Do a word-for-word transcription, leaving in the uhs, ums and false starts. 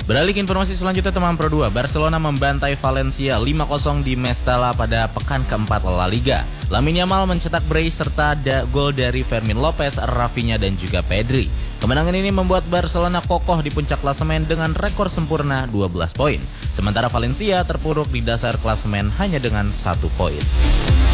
Beralih ke informasi selanjutnya teman Pro dua, Barcelona membantai Valencia lima kosong di Mestalla pada pekan keempat La Liga. Lamine Yamal mencetak brace serta da gol dari Fermin Lopez, Rafinha dan juga Pedri. Kemenangan ini membuat Barcelona kokoh di puncak klasemen dengan rekor sempurna dua belas poin. Sementara Valencia terpuruk di dasar klasemen hanya dengan satu poin.